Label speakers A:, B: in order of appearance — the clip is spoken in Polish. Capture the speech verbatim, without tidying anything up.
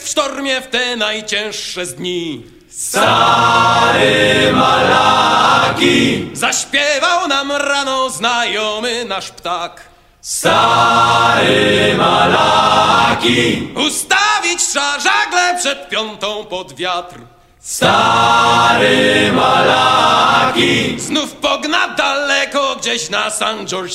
A: w sztormie w te najcięższe z dni.
B: Stary Malaki
A: zaśpiewał nam rano znajomy nasz ptak.
B: Stary Malaki
A: Ustawić trzeba żagle przed piątą pod wiatr.
B: Stary Malaki
A: znów pogna daleko gdzieś na Saint George